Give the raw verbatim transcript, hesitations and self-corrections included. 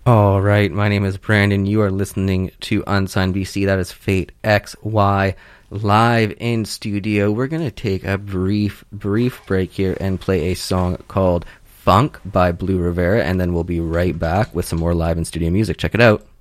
All right, my name is Brandon. You are listening to Unsigned B C. That is Fate X Y live in studio. We're going to take a brief, brief break here and play a song called Funk by Blue Rivera, and then we'll be right back with some more live in studio music. Check it out.